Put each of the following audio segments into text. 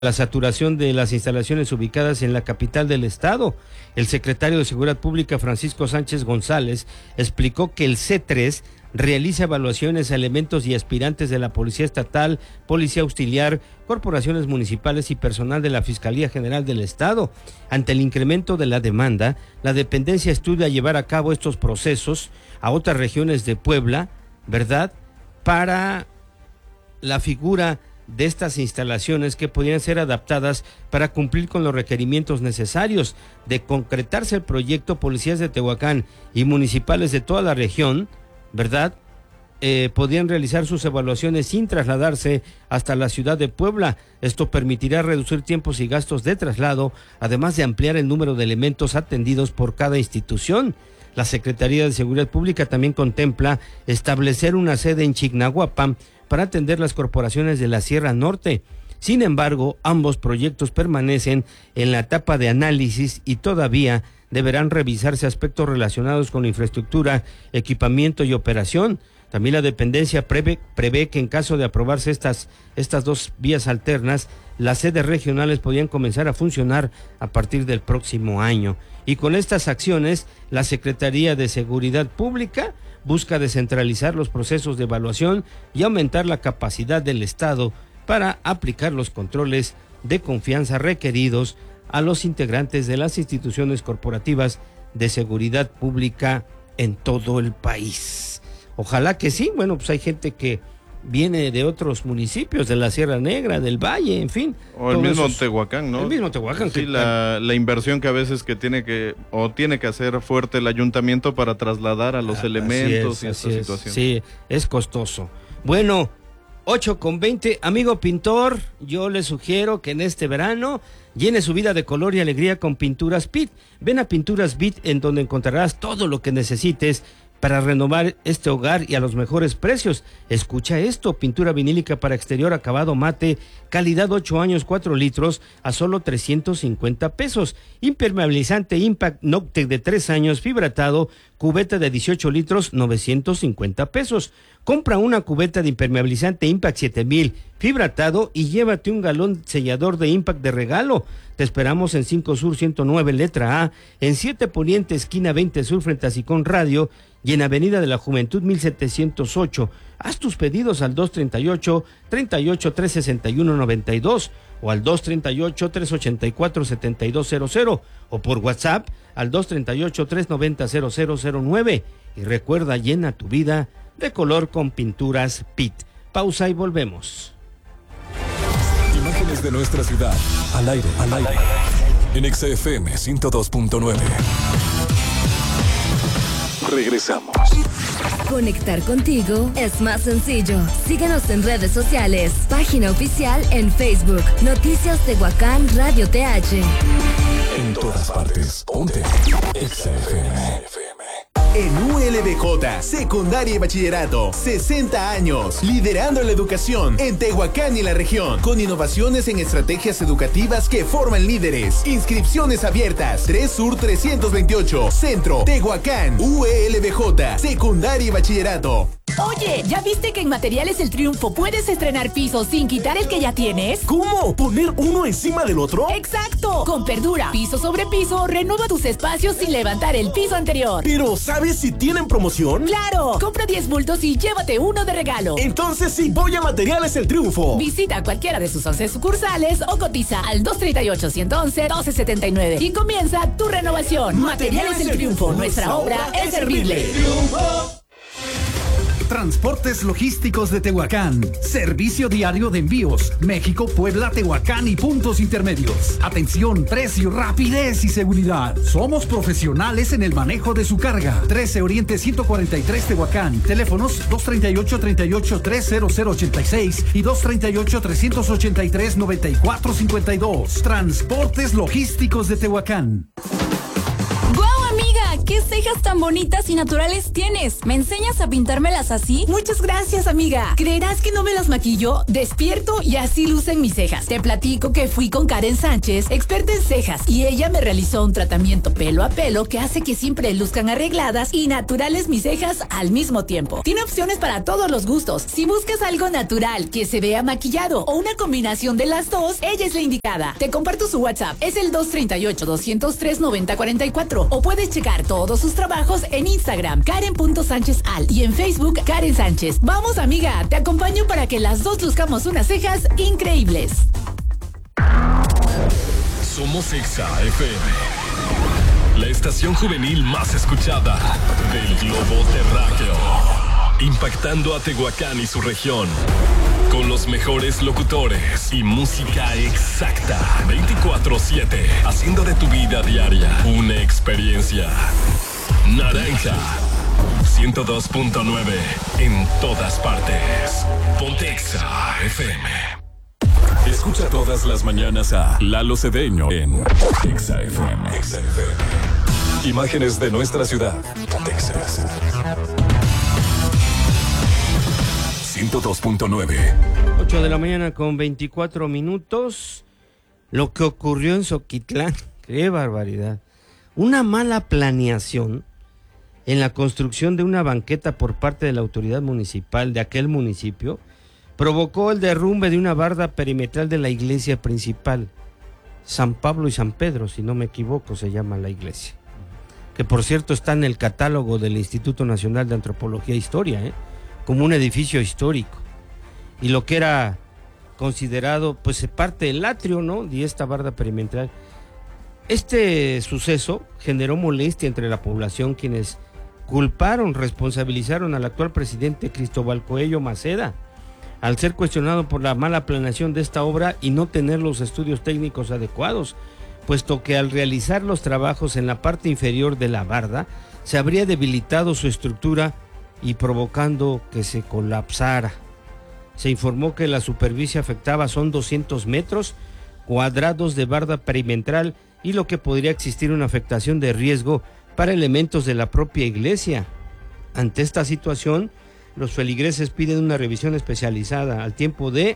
la saturación de las instalaciones ubicadas en la capital del estado. El secretario de Seguridad Pública, Francisco Sánchez González, explicó que el C3 realiza evaluaciones a elementos y aspirantes de la Policía Estatal, Policía Auxiliar, corporaciones municipales y personal de la Fiscalía General del Estado. Ante el incremento de la demanda, la dependencia estudia llevar a cabo estos procesos a otras regiones de Puebla, ¿verdad?, para la figura de estas instalaciones que podrían ser adaptadas para cumplir con los requerimientos necesarios. De concretarse el proyecto, policías de Tehuacán y municipales de toda la región, ¿verdad?, podrían realizar sus evaluaciones sin trasladarse hasta la ciudad de Puebla. Esto permitirá reducir tiempos y gastos de traslado, además de ampliar el número de elementos atendidos por cada institución. La Secretaría de Seguridad Pública también contempla establecer una sede en Chignahuapan para atender las corporaciones de la Sierra Norte. Sin embargo, ambos proyectos permanecen en la etapa de análisis y todavía deberán revisarse aspectos relacionados con infraestructura, equipamiento y operación. También la dependencia prevé que en caso de aprobarse estas dos vías alternas, las sedes regionales podrían comenzar a funcionar a partir del próximo año. Y con estas acciones, la Secretaría de Seguridad Pública busca descentralizar los procesos de evaluación y aumentar la capacidad del Estado para aplicar los controles de confianza requeridos a los integrantes de las instituciones corporativas de seguridad pública en todo el país. Ojalá que sí. Bueno, pues hay gente que viene de otros municipios, de la Sierra Negra, del Valle, en fin. O el mismo Tehuacán, ¿no? El mismo Tehuacán. Sí, la inversión que a veces que tiene que hacer fuerte el ayuntamiento para trasladar a los elementos y esta situación. Sí, es costoso. Bueno, 8:20, amigo pintor, yo le sugiero que en este verano llene su vida de color y alegría con Pinturas Pitt. Ven a Pinturas Pitt, en donde encontrarás todo lo que necesites para renovar este hogar y a los mejores precios. Escucha esto: pintura vinílica para exterior acabado mate, calidad 8 años, 4 litros a solo 350 pesos. Impermeabilizante Impact Noctec de 3 años, fibratado, cubeta de 18 litros, 950 pesos. Compra una cubeta de impermeabilizante Impact 7000, fibratado, y llévate un galón sellador de Impact de regalo. Te esperamos en 5 Sur 109, letra A, en 7 Poniente, esquina 20 Sur, frente a Sicón Radio, y en Avenida de la Juventud 1708. Haz tus pedidos al 238-361-92 o al 238-384-7200 o por WhatsApp al 238-390-0009. Y recuerda, llena tu vida de color con Pinturas Pitt. Pausa y volvemos. Imágenes de nuestra ciudad, al aire, en XFM 102.9. Regresamos. Conectar contigo es más sencillo. Síguenos en redes sociales. Página oficial en Facebook. Noticias Tehuacán Radio TH. En todas partes. Ponte XFM. En ULBJ, secundaria y bachillerato, 60 años, liderando la educación en Tehuacán y la región, con innovaciones en estrategias educativas que forman líderes. Inscripciones abiertas, 3 Sur 328, Centro, Tehuacán, ULBJ, secundaria y bachillerato. Oye, ¿ya viste que en Materiales El Triunfo puedes estrenar pisos sin quitar el que ya tienes? ¿Cómo? ¿Poner uno encima del otro? ¡Exacto! Con Perdura, piso sobre piso, renueva tus espacios sin levantar el piso anterior. Pero, ¿sabes si tienen promoción? ¡Claro! Compra 10 bultos y llévate uno de regalo. Entonces sí, voy a Materiales El Triunfo. Visita cualquiera de sus 11 sucursales o cotiza al 238-111-1279 y comienza tu renovación. Materiales El Triunfo, nuestra obra es servirle. Transportes Logísticos de Tehuacán. Servicio diario de envíos. México, Puebla, Tehuacán y puntos intermedios. Atención, precio, rapidez y seguridad. Somos profesionales en el manejo de su carga. 13 Oriente 143 Tehuacán. Teléfonos 238-383-0086 y 238-383-9452. Transportes Logísticos de Tehuacán. ¡Guau, amiga! ¿Qué cejas cejas tan bonitas y naturales tienes? ¿Me enseñas a pintármelas así? Muchas gracias, amiga. ¿Creerás que no me las maquillo? Despierto y así lucen mis cejas. Te platico que fui con Karen Sánchez, experta en cejas, y ella me realizó un tratamiento pelo a pelo que hace que siempre luzcan arregladas y naturales mis cejas al mismo tiempo. Tiene opciones para todos los gustos. Si buscas algo natural que se vea maquillado o una combinación de las dos, ella es la indicada. Te comparto su WhatsApp. Es el 238-203-9044 o puedes checar todos sus trabajos en Instagram, Karen.SánchezAl, y en Facebook, Karen Sánchez. Vamos, amiga, te acompaño para que las dos luzcamos unas cejas increíbles. Somos Exa FM, la estación juvenil más escuchada del globo terráqueo, impactando a Tehuacán y su región, con los mejores locutores y música exacta, 24/7, haciendo de tu vida diaria una experiencia. Naranja 102.9 en todas partes. Ponte Exa FM. Escucha todas las mañanas a Lalo Cedeño en Exa FM. Imágenes de nuestra ciudad. Texas. 102.9. 8 de la mañana con 24 minutos. Lo que ocurrió en Zoquitlán. ¡Qué barbaridad! Una mala planeación en la construcción de una banqueta por parte de la autoridad municipal de aquel municipio provocó el derrumbe de una barda perimetral de la iglesia principal, San Pablo y San Pedro, si no me equivoco, se llama la iglesia, que por cierto está en el catálogo del Instituto Nacional de Antropología e Historia, como un edificio histórico, y lo que era considerado, pues, parte del atrio, ¿no?, de esta barda perimetral. Este suceso generó molestia entre la población, quienes responsabilizaron al actual presidente Cristóbal Coello Maceda, al ser cuestionado por la mala planeación de esta obra y no tener los estudios técnicos adecuados, puesto que al realizar los trabajos en la parte inferior de la barda, se habría debilitado su estructura y provocando que se colapsara. Se informó que la superficie afectada son 200 metros cuadrados de barda perimetral y lo que podría existir una afectación de riesgo para elementos de la propia iglesia. Ante esta situación, los feligreses piden una revisión especializada, al tiempo de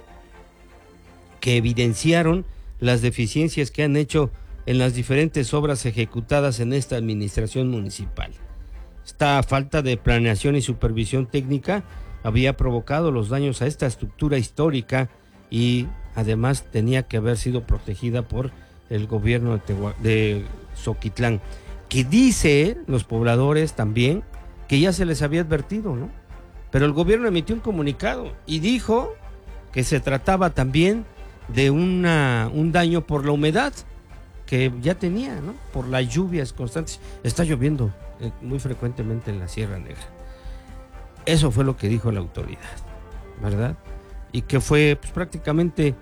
que evidenciaron las deficiencias que han hecho en las diferentes obras ejecutadas en esta administración municipal. Esta falta de planeación y supervisión técnica había provocado los daños a esta estructura histórica y además tenía que haber sido protegida por el gobierno de Zoquitlán, que dice los pobladores también que ya se les había advertido, ¿no? Pero el gobierno emitió un comunicado y dijo que se trataba también de un daño por la humedad que ya tenía, ¿no?, por las lluvias constantes. Está lloviendo muy frecuentemente en la Sierra Negra. Eso fue lo que dijo la autoridad, ¿verdad? Y que fue, pues, prácticamente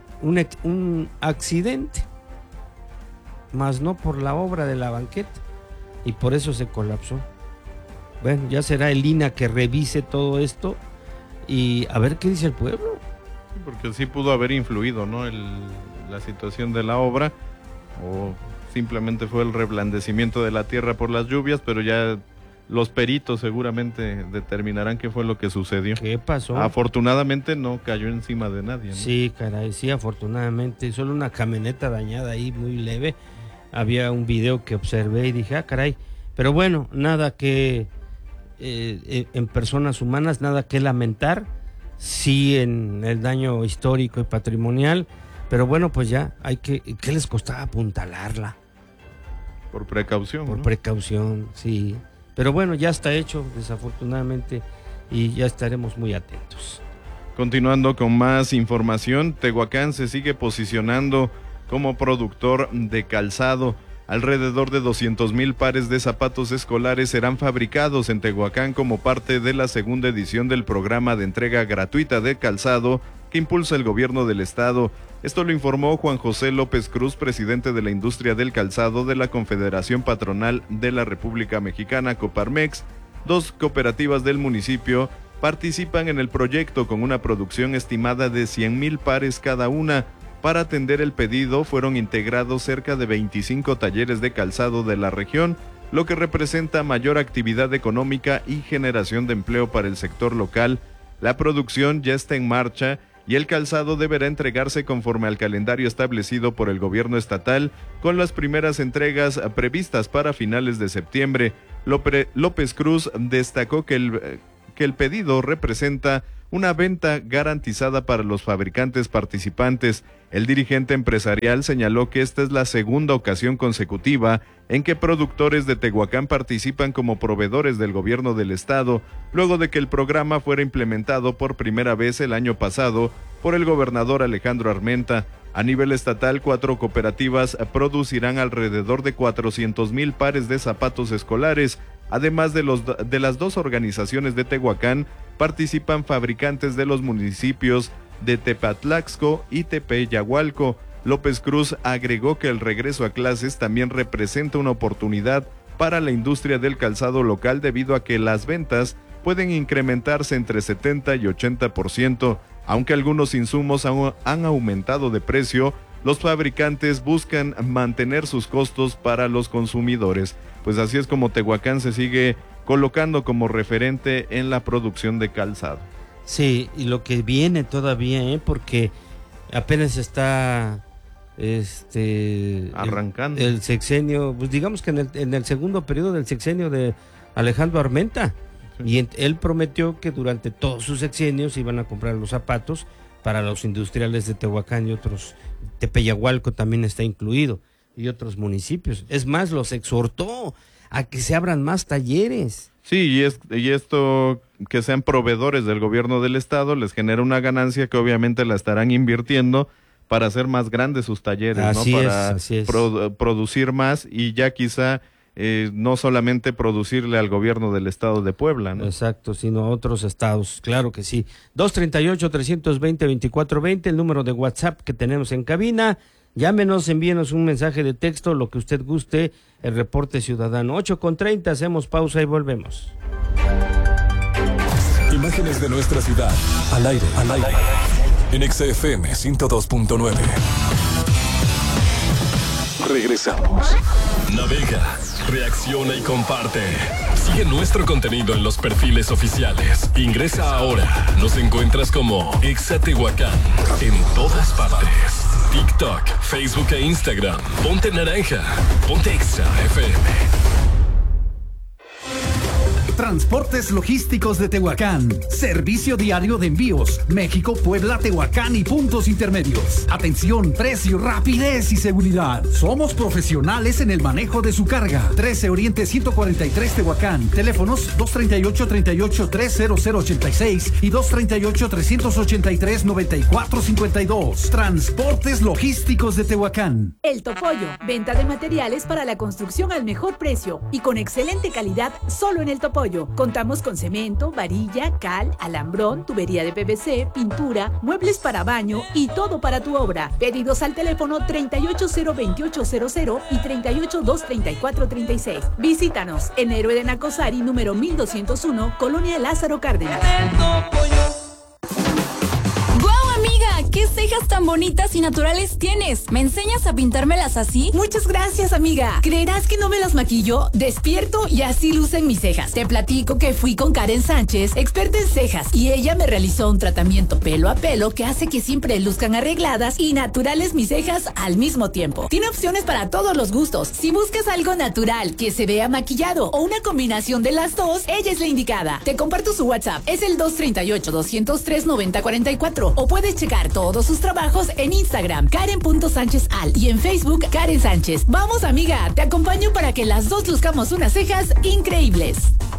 un accidente, más no por la obra de la banqueta, y por eso se colapsó. Bueno, ya será el INAH que revise todo esto y a ver qué dice el pueblo. Porque sí pudo haber influido, ¿no?, la situación de la obra, o simplemente fue el reblandecimiento de la tierra por las lluvias, pero ya los peritos seguramente determinarán qué fue lo que sucedió. ¿Qué pasó? Afortunadamente no cayó encima de nadie, ¿no? Sí, caray, sí, afortunadamente. Solo una camioneta dañada ahí, muy leve. Había un video que observé y dije, caray. Pero bueno, nada que, en personas humanas, nada que lamentar. Sí, en el daño histórico y patrimonial. Pero bueno, pues ya, ¿qué les costaba apuntalarla? Por precaución. Por ¿no? precaución, sí. Pero bueno, ya está hecho, desafortunadamente, y ya estaremos muy atentos. Continuando con más información, Tehuacán se sigue posicionando como productor de calzado. Alrededor de 200,000 pares de zapatos escolares serán fabricados en Tehuacán como parte de la segunda edición del programa de entrega gratuita de calzado que impulsa el gobierno del estado. Esto lo informó Juan José López Cruz, presidente de la industria del calzado de la Confederación Patronal de la República Mexicana, Coparmex. 2 cooperativas del municipio participan en el proyecto con una producción estimada de 100,000 pares cada una. Para atender el pedido fueron integrados cerca de 25 talleres de calzado de la región, lo que representa mayor actividad económica y generación de empleo para el sector local. La producción ya está en marcha y el calzado deberá entregarse conforme al calendario establecido por el gobierno estatal, con las primeras entregas previstas para finales de septiembre. López Cruz destacó que el pedido representa una venta garantizada para los fabricantes participantes. El dirigente empresarial señaló que esta es la segunda ocasión consecutiva en que productores de Tehuacán participan como proveedores del gobierno del estado, luego de que el programa fuera implementado por primera vez el año pasado por el gobernador Alejandro Armenta. A nivel estatal, 4 cooperativas producirán alrededor de 400,000 pares de zapatos escolares. Además de las 2 organizaciones de Tehuacán, participan fabricantes de los municipios de Tepatlaxco y Tepeyagualco. López Cruz agregó que el regreso a clases también representa una oportunidad para la industria del calzado local, debido a que las ventas pueden incrementarse entre 70 y 80%. Aunque algunos insumos han aumentado de precio, los fabricantes buscan mantener sus costos para los consumidores. Pues así es como Tehuacán se sigue colocando como referente en la producción de calzado. Sí, y lo que viene todavía, porque apenas está arrancando el sexenio, pues digamos que en el segundo periodo del sexenio de Alejandro Armenta. Sí. Y él prometió que durante todos sus sexenios iban a comprar los zapatos para los industriales de Tehuacán y otros. Tepeyagualco también está incluido, y otros municipios. Es más, los exhortó a que se abran más talleres. Sí, y esto, que sean proveedores del gobierno del estado, les genera una ganancia que obviamente la estarán invirtiendo para hacer más grandes sus talleres, así ¿no? Así es. Producir más, y ya quizá no solamente producirle al gobierno del estado de Puebla, ¿no? Exacto, sino a otros estados, claro que sí. 238-320-2420, el número de WhatsApp que tenemos en cabina. Llámenos, envíenos un mensaje de texto, lo que usted guste, el reporte ciudadano. 8:30, hacemos pausa y volvemos. Imágenes de nuestra ciudad, al aire, en XFM 102.9. Regresamos. Navega, reacciona y comparte. Sigue nuestro contenido en los perfiles oficiales. Ingresa ahora. Nos encuentras como Exatehuacán en todas partes. TikTok, Facebook e Instagram. Ponte naranja. Ponte Exa FM. Transportes Logísticos de Tehuacán. Servicio diario de envíos. México, Puebla, Tehuacán y puntos intermedios. Atención, precio, rapidez y seguridad. Somos profesionales en el manejo de su carga. 13 Oriente 143 Tehuacán. Teléfonos 238-300-86 y 238-383-9452. Transportes Logísticos de Tehuacán. El Topollo. Venta de materiales para la construcción al mejor precio y con excelente calidad solo en el Topollo. Contamos con cemento, varilla, cal, alambrón, tubería de PVC, pintura, muebles para baño y todo para tu obra. Pedidos al teléfono 3802800 y 3823436. Visítanos en Héroe de Nacosari, número 1201, Colonia Lázaro Cárdenas. ¿Qué cejas tan bonitas y naturales tienes? ¿Me enseñas a pintármelas así? Muchas gracias, amiga. ¿Creerás que no me las maquillo? Despierto y así lucen mis cejas. Te platico que fui con Karen Sánchez, experta en cejas, y ella me realizó un tratamiento pelo a pelo que hace que siempre luzcan arregladas y naturales mis cejas al mismo tiempo. Tiene opciones para todos los gustos. Si buscas algo natural, que se vea maquillado o una combinación de las dos, ella es la indicada. Te comparto su WhatsApp. Es el 238-203-9044 o puedes checar todos sus trabajos en Instagram, Karen.SánchezAl, y en Facebook, Karen Sánchez. Vamos, amiga, te acompaño para que las dos luzcamos unas cejas increíbles.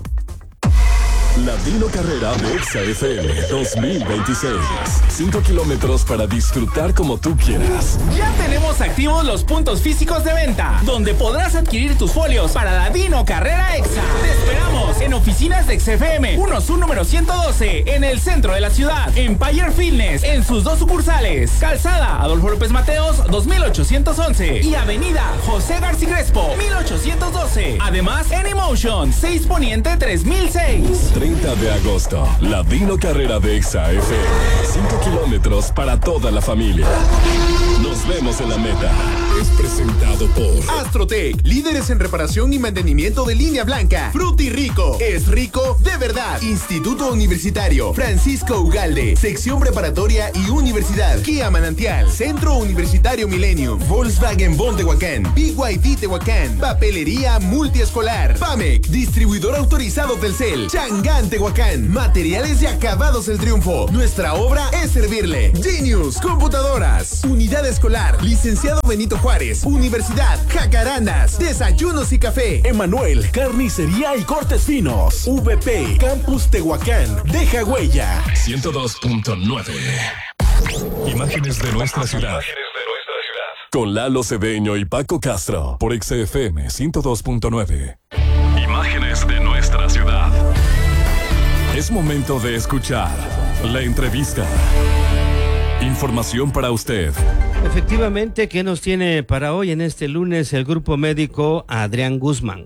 Latino Carrera de Exa FM 2026. 5 kilómetros para disfrutar como tú quieras. Ya tenemos activos los puntos físicos de venta, donde podrás adquirir tus folios para la Dino Carrera Exa. Te esperamos en oficinas de XFM, UNOSUR número 112, en el centro de la ciudad. Empire Fitness, en sus 2 sucursales. Calzada Adolfo López Mateos, 2811. Y Avenida José García Crespo, 1812. Además, en Emotion, 6 Poniente 3006. 30 de agosto, la Dino Carrera de Exa FM. 5 kilómetros para toda la familia. Nos Nos vemos en la meta. Es presentado por Astrotech, líderes en reparación y mantenimiento de línea blanca. Frutirico, es rico de verdad. Instituto Universitario Francisco Ugalde, sección preparatoria y universidad. Kia Manantial, Centro Universitario Millennium, Volkswagen Bon Tehuacán, BYD Tehuacán, Papelería Multiescolar, PAMEC, distribuidor autorizado Telcel, Changán Tehuacán, Materiales y Acabados El Triunfo. Nuestra obra es servirle. Genius Computadoras, Unidad Escolar, Licenciado Benito Juárez, Universidad Jacarandas, Desayunos y Café. Emanuel, Carnicería y Cortes Finos. VP, Campus Tehuacán. Deja huella. 102.9. Imágenes de nuestra ciudad. Con Lalo Cedeño y Paco Castro por XFM 102.9. Imágenes de nuestra ciudad. Es momento de escuchar la entrevista. Información para usted. Efectivamente, ¿qué nos tiene para hoy en este lunes el grupo médico Adrián Guzmán?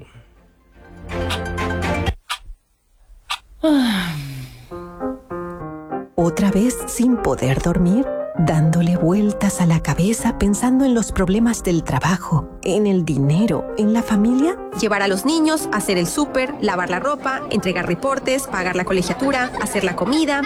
¿Otra vez sin poder dormir? Dándole vueltas a la cabeza pensando en los problemas del trabajo, en el dinero, en la familia. Llevar a los niños, hacer el súper, lavar la ropa, entregar reportes, pagar la colegiatura, hacer la comida.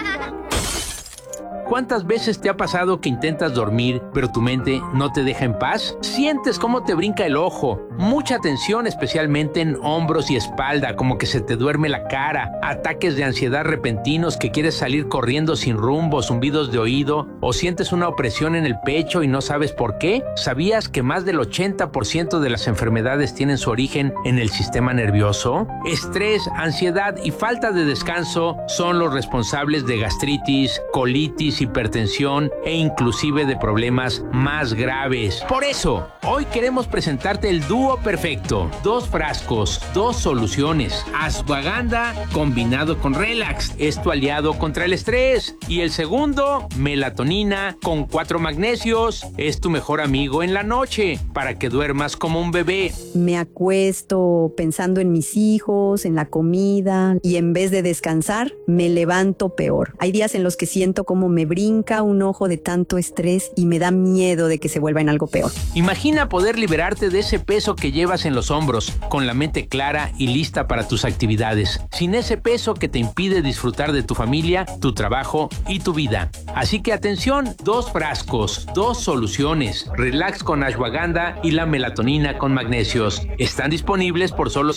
¿Cuántas veces te ha pasado que intentas dormir, pero tu mente no te deja en paz? Sientes cómo te brinca el ojo, mucha tensión especialmente en hombros y espalda, como que se te duerme la cara, ataques de ansiedad repentinos que quieres salir corriendo sin rumbo, zumbidos de oído, o sientes una opresión en el pecho y no sabes por qué. ¿Sabías que más del 80% de las enfermedades tienen su origen en el sistema nervioso? Estrés, ansiedad y falta de descanso son los responsables de gastritis, colitis, hipertensión e inclusive de problemas más graves. Por eso, hoy queremos presentarte el dúo perfecto. 2 frascos, 2 soluciones. Ashwagandha combinado con Relax es tu aliado contra el estrés. Y el segundo, melatonina con 4 magnesios, es tu mejor amigo en la noche para que duermas como un bebé. Me acuesto pensando en mis hijos, en la comida, y en vez de descansar, me levanto peor. Hay días en los que siento como me brinca un ojo de tanto estrés y me da miedo de que se vuelva en algo peor. Imagina poder liberarte de ese peso que llevas en los hombros, con la mente clara y lista para tus actividades, sin ese peso que te impide disfrutar de tu familia, tu trabajo y tu vida. Así que atención, 2 frascos, 2 soluciones, Relax con Ashwagandha y la melatonina con magnesios. Están disponibles por solo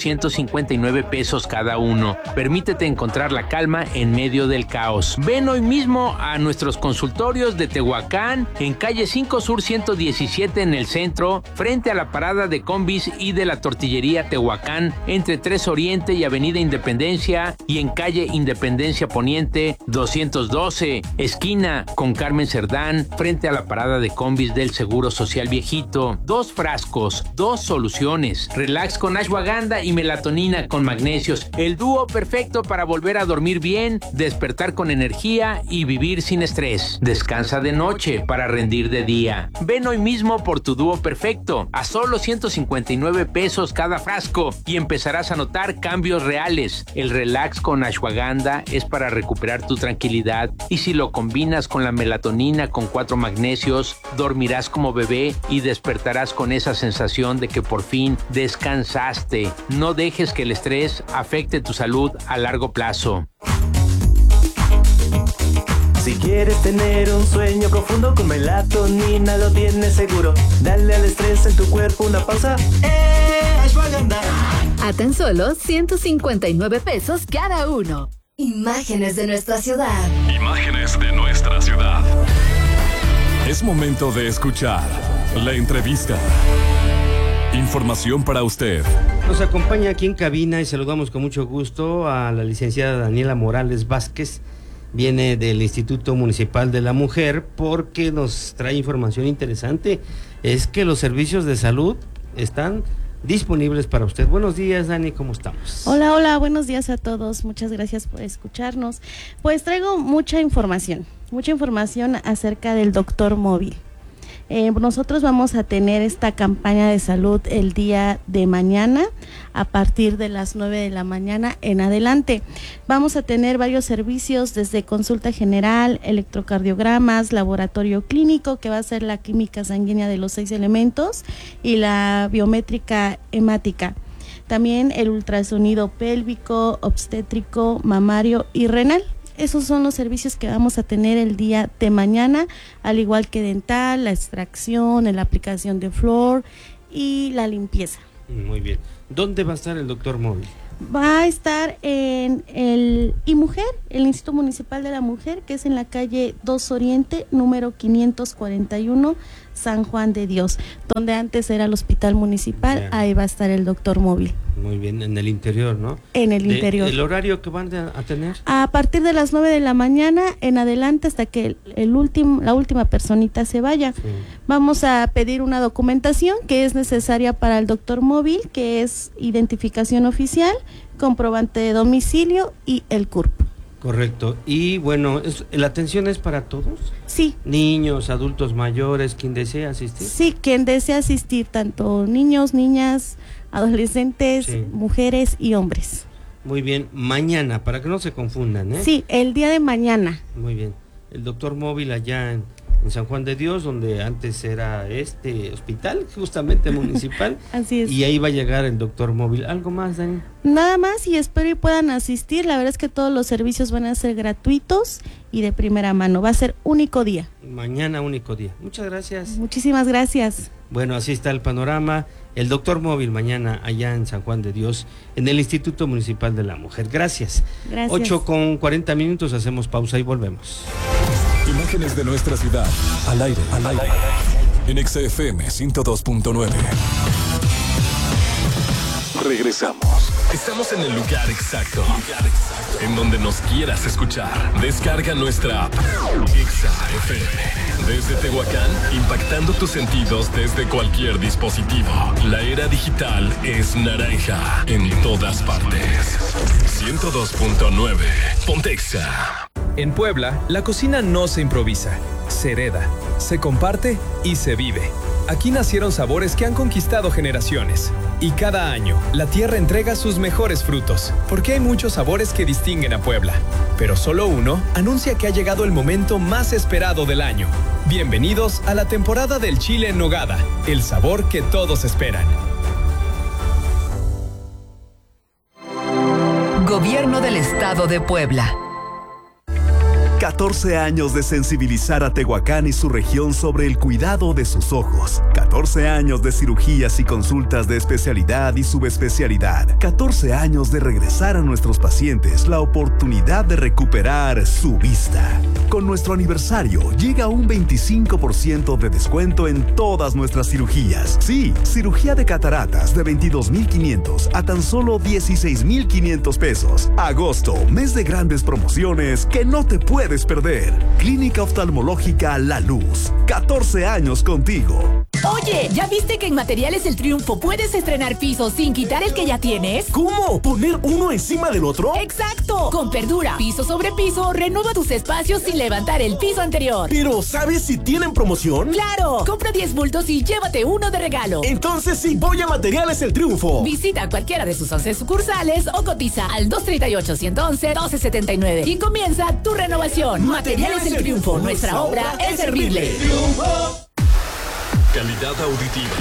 159 pesos cada uno. Permítete encontrar la calma en medio del caos. Ven hoy mismo a nuestros consultorios de Tehuacán, en calle 5 Sur 117 en el centro, frente a la parada de combis y de la tortillería Tehuacán, entre 3 Oriente y Avenida Independencia, y en calle Independencia Poniente 212, esquina con Carmen Cerdán, frente a la parada de combis del Seguro Social Viejito. 2 frascos, 2 soluciones, Relax con Ashwagandha y melatonina con magnesios, el dúo perfecto para volver a dormir bien, despertar con energía y vivir sin estrés. Descansa de noche para rendir de día. Ven hoy mismo por tu dúo perfecto a solo 159 pesos cada frasco y empezarás a notar cambios reales. El Relax con Ashwagandha es para recuperar tu tranquilidad, y si lo combinas con la melatonina con 4 magnesios, dormirás como bebé y despertarás con esa sensación de que por fin descansaste. No dejes que el estrés afecte tu salud a largo plazo. Si quieres tener un sueño profundo con melatonina lo tienes seguro. Dale al estrés en tu cuerpo una pausa. Ashwagandha. A tan solo 159 pesos cada uno. Imágenes de nuestra ciudad. Imágenes de nuestra ciudad. Es momento de escuchar la entrevista. Información para usted. Nos acompaña aquí en cabina y saludamos con mucho gusto a la licenciada Daniela Morales Vázquez. Viene del Instituto Municipal de la Mujer porque nos trae información interesante. Es que los servicios de salud están disponibles para usted. Buenos días, Dani, ¿cómo estamos? Hola, buenos días a todos. Muchas gracias por escucharnos. Pues traigo mucha información acerca del doctor móvil. Nosotros vamos a tener esta campaña de salud el día de mañana a partir de las 9 de la mañana en adelante. Vamos a tener varios servicios desde consulta general, electrocardiogramas, laboratorio clínico, que va a ser la química sanguínea de los 6 elementos y la biométrica hemática. También el ultrasonido pélvico, obstétrico, mamario y renal. Esos son los servicios que vamos a tener el día de mañana, al igual que dental, la extracción, la aplicación de flúor y la limpieza. Muy bien. ¿Dónde va a estar el doctor móvil? Va a estar en el IMujer, el Instituto Municipal de la Mujer, que es en la calle 2 Oriente, número 541, San Juan de Dios, donde antes era el hospital municipal. Bien. Ahí va a estar el doctor móvil. Muy bien, en el interior, ¿no? En el interior. ¿El horario que van a tener? A partir de las 9 de la mañana en adelante hasta que la última personita se vaya. Sí. Vamos a pedir una documentación que es necesaria para el doctor móvil, que es identificación oficial, comprobante de domicilio y el CURP. Correcto. Y bueno, ¿la atención es para todos? Sí. Niños, adultos mayores, quien desea asistir. Sí, quien desea asistir, tanto niños, niñas, adolescentes, sí, mujeres y hombres. Muy bien, mañana, para que no se confundan, ¿eh? Sí, el día de mañana. Muy bien. El doctor móvil allá en San Juan de Dios, donde antes era este hospital, justamente municipal. Así es. Y ahí va a llegar el doctor móvil. ¿Algo más, Dani? Nada más, y espero y puedan asistir. La verdad es que todos los servicios van a ser gratuitos y de primera mano. Va a ser único día. Mañana único día. Muchas gracias. Muchísimas gracias. Bueno, así está el panorama. El doctor móvil mañana allá en San Juan de Dios, en el Instituto Municipal de la Mujer. Gracias. Gracias. 8:40, hacemos pausa y volvemos. Imágenes de nuestra ciudad, al aire, en XFM 102.9. Regresamos. Estamos en el lugar exacto, en donde nos quieras escuchar. Descarga nuestra app, XFM. Desde Tehuacán, impactando tus sentidos desde cualquier dispositivo. La era digital es naranja en todas partes. 102.9. Pontexa. En Puebla, la cocina no se improvisa, se hereda, se comparte y se vive. Aquí nacieron sabores que han conquistado generaciones. Y cada año, la tierra entrega sus mejores frutos, porque hay muchos sabores que distinguen a Puebla. Pero solo uno anuncia que ha llegado el momento más esperado del año. Bienvenidos a la temporada del chile en nogada, el sabor que todos esperan. Gobierno del Estado de Puebla. 14 años de sensibilizar a Tehuacán y su región sobre el cuidado de sus ojos. 14 años de cirugías y consultas de especialidad y subespecialidad. 14 años de regresar a nuestros pacientes la oportunidad de recuperar su vista. Con nuestro aniversario llega un 25% de descuento en todas nuestras cirugías. Sí, cirugía de cataratas de 22,500 a tan solo 16,500 pesos. Agosto, mes de grandes promociones que no te puedes perder. Clínica Oftalmológica La Luz. 14 años contigo. Oye, ¿ya viste que en Materiales El Triunfo puedes estrenar pisos sin quitar el que ya tienes? ¿Cómo? ¿Poner uno encima del otro? ¡Exacto! Con Perdura, piso sobre piso, renueva tus espacios sin levantar el piso anterior. Pero, ¿sabes si tienen promoción? ¡Claro! Compra 10 bultos y llévate uno de regalo. Entonces sí, voy a Materiales El Triunfo. Visita cualquiera de sus 11 sucursales o cotiza al 238-111-1279 y comienza tu renovación. Materiales El Triunfo, nuestra obra es servirle. Calidad auditiva.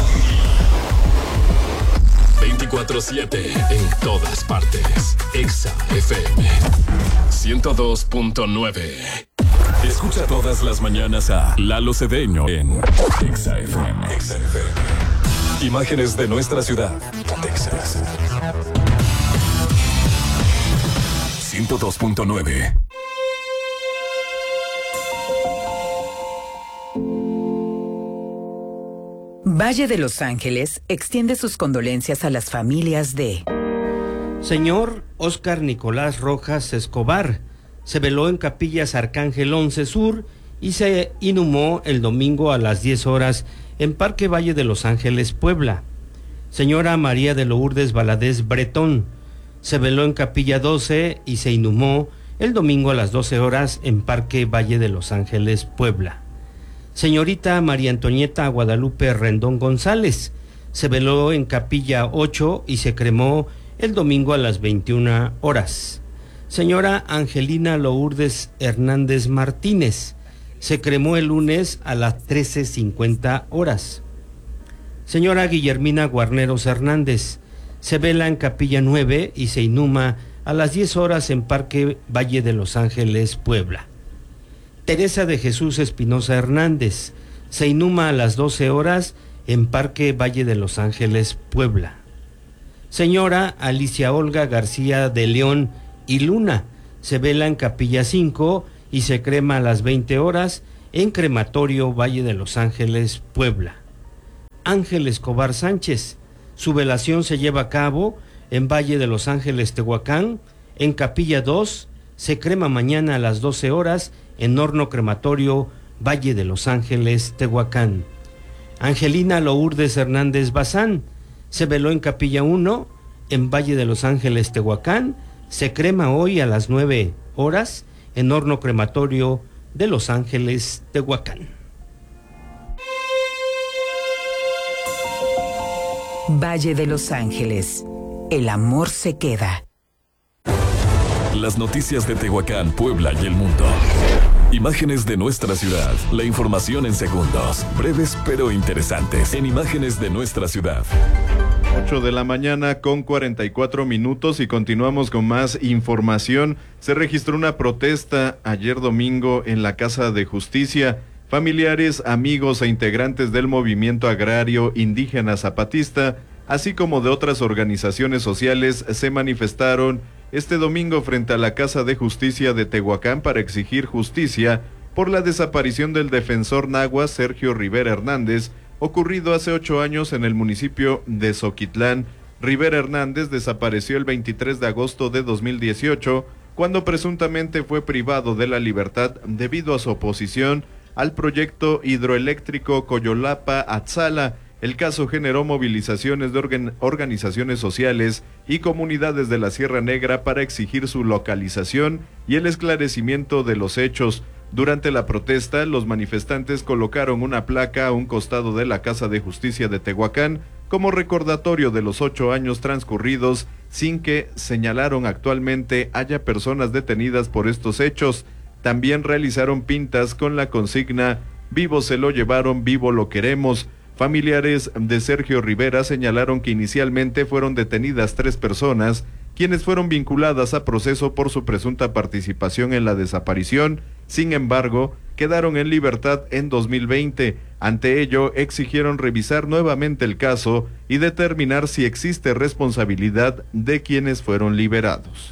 24/7 en todas partes. Exa FM 102.9. Escucha todas las mañanas a Lalo Cedeño en Exa FM. Imágenes de nuestra ciudad. Texas. 102.9. Valle de Los Ángeles extiende sus condolencias a las familias de... Señor Óscar Nicolás Rojas Escobar, se veló en Capillas Arcángel 11 Sur y se inhumó el domingo a las 10 horas en Parque Valle de Los Ángeles, Puebla. Señora María de Lourdes Valadez Bretón, se veló en Capilla 12 y se inhumó el domingo a las 12 horas en Parque Valle de Los Ángeles, Puebla. Señorita María Antonieta Guadalupe Rendón González, se veló en Capilla 8 y se cremó el domingo a las 21 horas. Señora Angelina Lourdes Hernández Martínez, se cremó el lunes a las 13:50 horas. Señora Guillermina Guarneros Hernández, se vela en Capilla 9 y se inhuma a las 10 horas en Parque Valle de Los Ángeles, Puebla. Teresa de Jesús Espinosa Hernández, se inhuma a las 12 horas en Parque Valle de Los Ángeles, Puebla. Señora Alicia Olga García de León y Luna, se vela en Capilla 5 y se crema a las 20 horas en Crematorio Valle de Los Ángeles, Puebla. Ángel Escobar Sánchez, su velación se lleva a cabo en Valle de Los Ángeles, Tehuacán. En Capilla 2 se crema mañana a las 12 horas en Horno Crematorio Valle de Los Ángeles, Tehuacán. Angelina Lourdes Hernández Bazán, se veló en Capilla 1 en Valle de Los Ángeles, Tehuacán. Se crema hoy a las 9 horas en Horno Crematorio de Los Ángeles, Tehuacán. Valle de Los Ángeles. El amor se queda. Las noticias de Tehuacán, Puebla y el mundo. Imágenes de nuestra ciudad. La información en segundos. Breves pero interesantes. En Imágenes de nuestra ciudad. 8 de la mañana con 44 minutos y continuamos con más información. Se registró una protesta ayer domingo en la Casa de Justicia. Familiares, amigos e integrantes del movimiento agrario indígena zapatista, así como de otras organizaciones sociales, se manifestaron este domingo frente a la Casa de Justicia de Tehuacán para exigir justicia por la desaparición del defensor náhuatl Sergio Rivera Hernández, ocurrido hace 8 años en el municipio de Zoquitlán. Rivera Hernández desapareció el 23 de agosto de 2018, cuando presuntamente fue privado de la libertad debido a su oposición al proyecto hidroeléctrico Coyolapa-Atzala. El caso generó movilizaciones de organizaciones sociales y comunidades de la Sierra Negra para exigir su localización y el esclarecimiento de los hechos. Durante la protesta, los manifestantes colocaron una placa a un costado de la Casa de Justicia de Tehuacán como recordatorio de los 8 años transcurridos sin que, señalaron, actualmente haya personas detenidas por estos hechos. También realizaron pintas con la consigna "Vivo se lo llevaron, vivo lo queremos". Familiares de Sergio Rivera señalaron que inicialmente fueron detenidas 3 personas, quienes fueron vinculadas a proceso por su presunta participación en la desaparición. Sin embargo, quedaron en libertad en 2020. Ante ello, exigieron revisar nuevamente el caso y determinar si existe responsabilidad de quienes fueron liberados.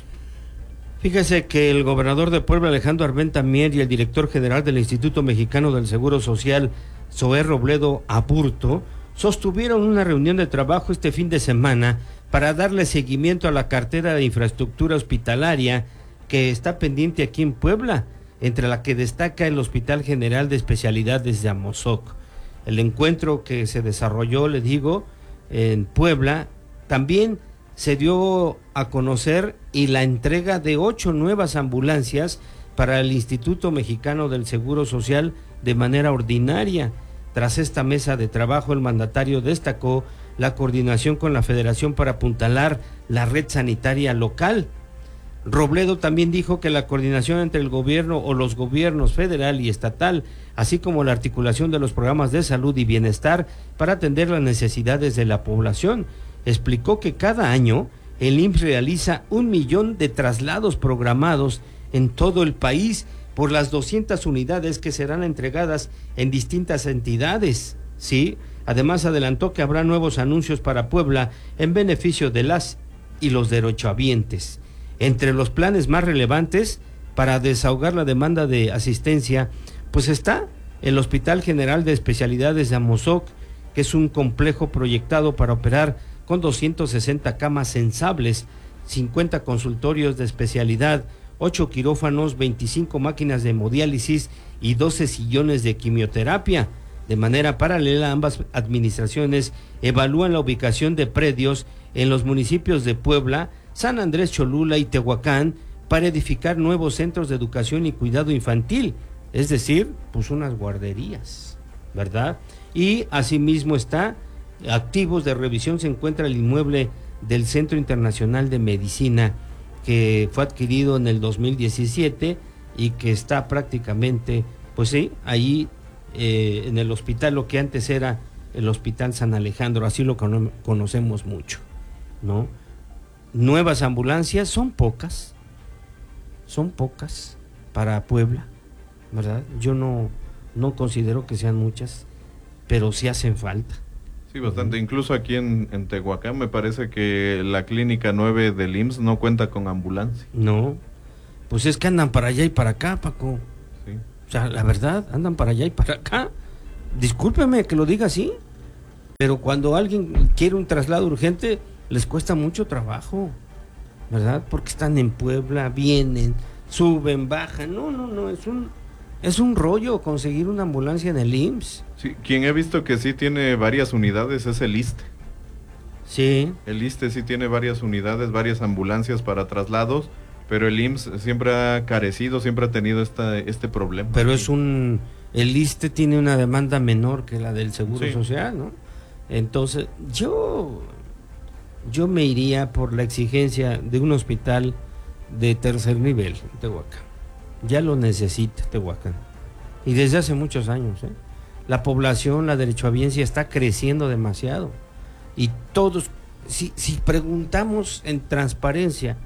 Fíjese que el gobernador de Puebla, Alejandro Armenta Mier, y el director general del Instituto Mexicano del Seguro Social, Zoé Robledo Aburto, sostuvieron una reunión de trabajo este fin de semana para darle seguimiento a la cartera de infraestructura hospitalaria que está pendiente aquí en Puebla, entre la que destaca el Hospital General de Especialidades de Amozoc. El encuentro que se desarrolló, le digo, en Puebla, también se dio a conocer y la entrega de 8 nuevas ambulancias para el Instituto Mexicano del Seguro Social de manera ordinaria. Tras esta mesa de trabajo, el mandatario destacó la coordinación con la Federación para apuntalar la red sanitaria local. Robledo también dijo que la coordinación entre el gobierno o los gobiernos federal y estatal, así como la articulación de los programas de salud y bienestar para atender las necesidades de la población. Explicó que cada año el IMSS realiza 1 millón de traslados programados en todo el país por las 200 unidades que serán entregadas en distintas entidades, ¿sí? Además adelantó que habrá nuevos anuncios para Puebla en beneficio de las y los derechohabientes. Entre los planes más relevantes para desahogar la demanda de asistencia, pues está el Hospital General de Especialidades de Amozoc, que es un complejo proyectado para operar con 260 camas sensables, 50 consultorios de especialidad, 8 quirófanos, 25 máquinas de hemodiálisis y 12 sillones de quimioterapia. De manera paralela, ambas administraciones evalúan la ubicación de predios en los municipios de Puebla, San Andrés Cholula y Tehuacán para edificar nuevos centros de educación y cuidado infantil, es decir, pues unas guarderías. ¿verdad? Y asimismo activos de revisión se encuentra el inmueble del Centro Internacional de Medicina, que fue adquirido en el 2017 y que está prácticamente, pues sí, ahí en el hospital, lo que antes era el Hospital San Alejandro, así lo conocemos mucho, ¿no? Nuevas ambulancias, son pocas para Puebla, ¿verdad? Yo no considero que sean muchas, pero sí hacen falta. Sí, bastante. Incluso aquí en Tehuacán me parece que la clínica 9 del IMSS no cuenta con ambulancia. No, pues es que andan para allá y para acá, Paco. Sí. O sea, la verdad, andan para allá y para acá. Discúlpeme que lo diga así, pero cuando alguien quiere un traslado urgente, les cuesta mucho trabajo, ¿verdad? Porque están en Puebla, vienen, suben, bajan. No, es un rollo conseguir una ambulancia en el IMSS. Sí, quien he visto que sí tiene varias unidades es el ISSSTE. Sí. El ISSSTE sí tiene varias unidades, varias ambulancias para traslados, pero el IMSS siempre ha carecido, siempre ha tenido este problema. Pero el ISSSTE tiene una demanda menor que la del Seguro Social, ¿no? Entonces, yo me iría por la exigencia de un hospital de tercer nivel en Tehuacán. Ya lo necesita Tehuacán. Y desde hace muchos años, ¿eh? La población, la derechohabiencia está creciendo demasiado. Y todos, si preguntamos en transparencia,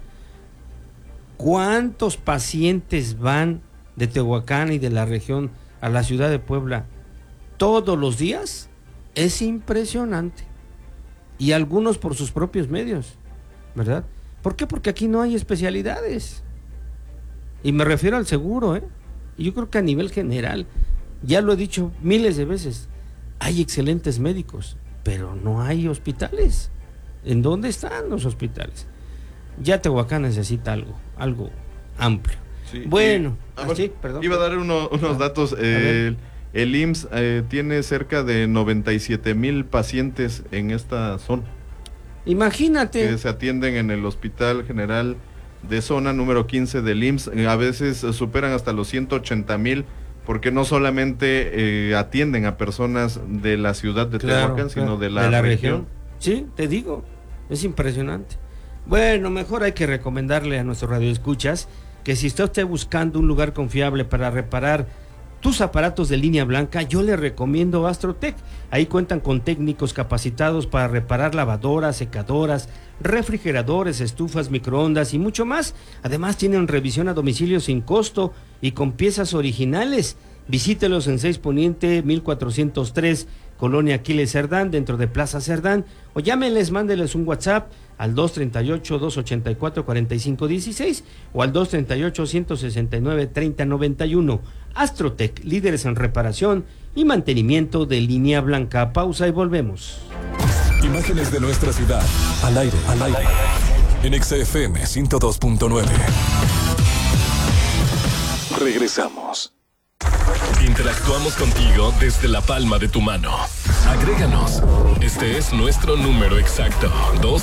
¿cuántos pacientes van de Tehuacán y de la región a la ciudad de Puebla todos los días? Es impresionante. Y algunos por sus propios medios, ¿verdad? ¿Por qué? Porque aquí no hay especialidades. Y me refiero al seguro, ¿eh? Y yo creo que a nivel general, ya lo he dicho miles de veces, hay excelentes médicos, pero no hay hospitales. ¿En dónde están los hospitales? Ya Tehuacán necesita algo amplio. Sí, bueno, perdón. Iba a dar unos datos. El IMSS tiene cerca de 97,000 pacientes en esta zona. Imagínate. Que se atienden en el Hospital General de Zona número 15 del IMSS. A veces superan hasta los 180,000, porque no solamente atienden a personas de la ciudad de Tehuacán, sino de la región. Sí, te digo, es impresionante. Bueno, mejor hay que recomendarle a nuestros radioescuchas que si usted esté buscando un lugar confiable para reparar tus aparatos de línea blanca, yo le recomiendo Astrotech. Ahí cuentan con técnicos capacitados para reparar lavadoras, secadoras, refrigeradores, estufas, microondas y mucho más. Además tienen revisión a domicilio sin costo y con piezas originales. Visítelos en 6 Poniente 1403, Colonia Aquiles Cerdán, dentro de Plaza Cerdán, o llámenles, mándeles un WhatsApp al 238-284-4516 o al 238-169-3091. Astrotech, líderes en reparación y mantenimiento de línea blanca. Pausa y volvemos. Imágenes de nuestra ciudad, al aire, en XFM 102.9. Regresamos. Interactuamos contigo desde la palma de tu mano. Agréganos. Este es nuestro número exacto.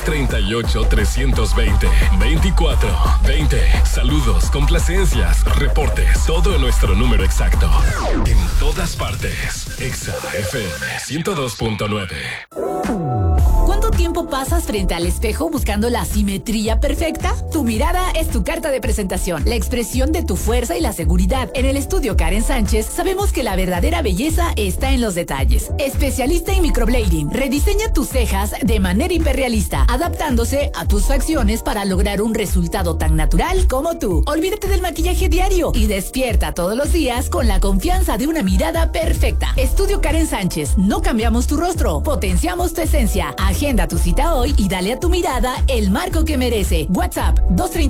238-320-2420. Saludos, complacencias, reportes. Todo en nuestro número exacto. En todas partes. Exa FM 102.9. ¿Cuánto tiempo pasas frente al espejo buscando la simetría perfecta? Tu mirada es tu carta de presentación, la expresión de tu fuerza y la seguridad. En el estudio Karen Sánchez sabemos que la verdadera belleza está en los detalles. Especialista en microblading, rediseña tus cejas de manera hiperrealista, adaptándose a tus facciones para lograr un resultado tan natural como tú. Olvídate del maquillaje diario y despierta todos los días con la confianza de una mirada perfecta. Estudio Karen Sánchez, no cambiamos tu rostro, potenciamos tu esencia. Agenda tu cita hoy y dale a tu mirada el marco que merece. WhatsApp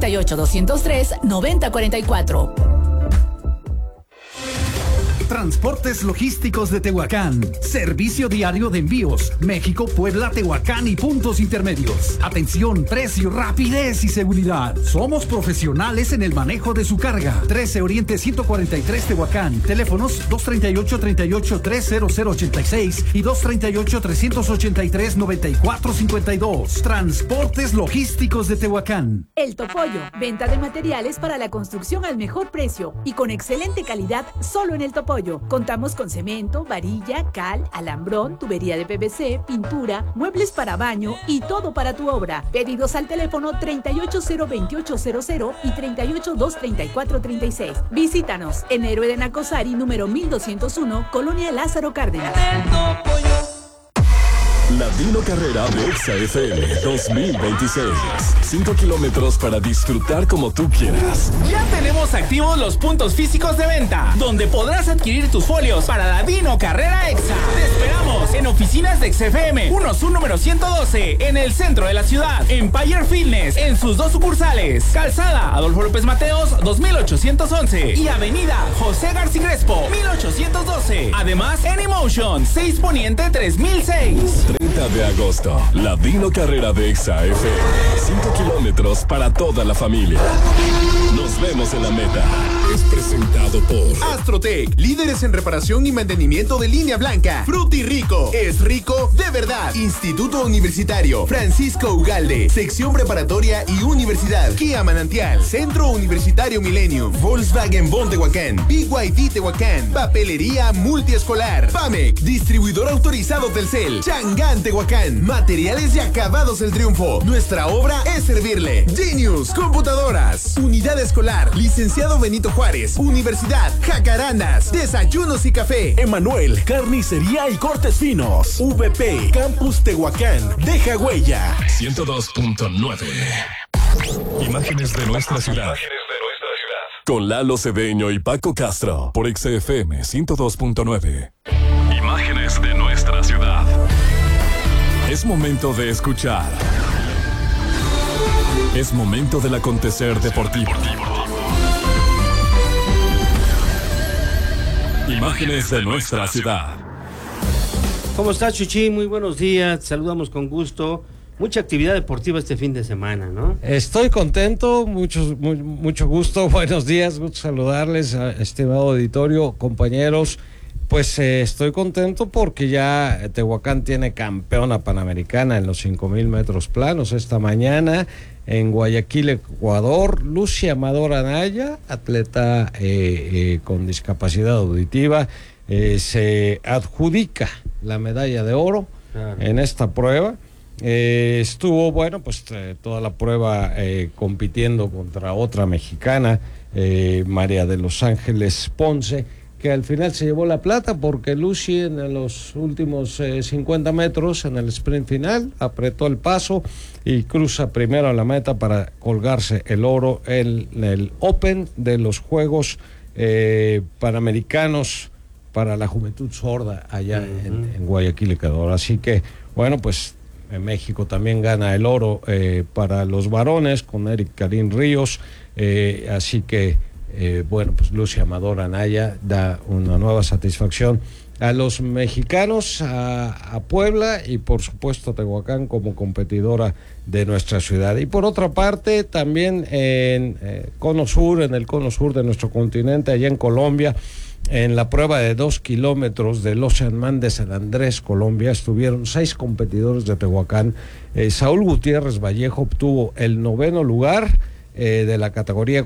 238-203-9044. Transportes Logísticos de Tehuacán. Servicio diario de envíos. México, Puebla, Tehuacán y puntos intermedios. Atención, precio, rapidez y seguridad. Somos profesionales en el manejo de su carga. 13 Oriente 143 Tehuacán. Teléfonos 238-383-0086 y 238-383-9452. Transportes Logísticos de Tehuacán. El Topollo. Venta de materiales para la construcción al mejor precio y con excelente calidad solo en El Topollo. apoyo. Contamos con cemento, varilla, cal, alambrón, tubería de PVC, pintura, muebles para baño y todo para tu obra. Pedidos al teléfono 3802800 y 3823436. Visítanos en Héroe de Nacosari, número 1201, Colonia Lázaro Cárdenas. Ladino Carrera de Exa FM 2026. 5 kilómetros para disfrutar como tú quieras. Ya tenemos activos los puntos físicos de venta, donde podrás adquirir tus folios para Ladino Carrera Exa. Te esperamos en oficinas de XFM, número 112, en el centro de la ciudad. Empire Fitness, en sus 2 sucursales. Calzada Adolfo López Mateos, 2811. Y Avenida José García Crespo, 1812. Además, en Emotion, 6 Poniente 3006. 30 de agosto, Ladino Carrera de Exa FM. 5 kilómetros para toda la familia. Nos vemos en la meta. Es presentado por Astrotech, líderes en reparación y mantenimiento de línea blanca. Frutirico, es rico de verdad. Instituto Universitario Francisco Ugalde, sección preparatoria y universidad. Kia Manantial, Centro Universitario Millennium, Volkswagen Bon Tehuacán, BYD Tehuacán, Papelería Multiescolar, PAMEC, distribuidor autorizado Telcel, Changán Tehuacán, Materiales y Acabados El Triunfo. Nuestra obra es servirle. Genius Computadoras, Unidad Escolar, Licenciado Benito Juárez, Universidad Jacarandas, Desayunos y Café, Emanuel, Carnicería y Cortes Finos, VP, Campus Tehuacán, deja huella. 102.9. Imágenes de nuestra ciudad. Con Lalo Cedeño y Paco Castro por XFM 102.9. Imágenes de nuestra ciudad. Es momento de escuchar. Es momento del acontecer deportivo. Imágenes de nuestra ciudad. ¿Cómo estás, Chuchi? Muy buenos días. Saludamos con gusto. Mucha actividad deportiva este fin de semana, ¿no? Estoy contento, mucho gusto. Buenos días, gusto saludarles, estimado auditorio, compañeros. Pues estoy contento porque ya Tehuacán tiene campeona panamericana en los 5,000 metros planos esta mañana en Guayaquil, Ecuador. Lucy Amador Anaya, atleta con discapacidad auditiva, se adjudica la medalla de oro en esta prueba. Estuvo, bueno, pues toda la prueba compitiendo contra otra mexicana, María de los Ángeles Ponce, que al final se llevó la plata porque Lucy en los últimos 50 metros en el sprint final apretó el paso y cruza primero a la meta para colgarse el oro en el Open de los Juegos Panamericanos para la Juventud Sorda allá en Guayaquil, Ecuador. Así que, bueno, pues en México también gana el oro para los varones con Eric Karim Ríos, así que bueno, pues Lucy Amador Anaya da una nueva satisfacción a los mexicanos, a Puebla y por supuesto Tehuacán como competidora de nuestra ciudad. Y por otra parte también en Cono Sur, en el Cono Sur de nuestro continente, allá en Colombia, en la prueba de 2 kilómetros del Oceanman de San Andrés, Colombia, estuvieron 6 competidores de Tehuacán. Saúl Gutiérrez Vallejo obtuvo el 9º lugar de la categoría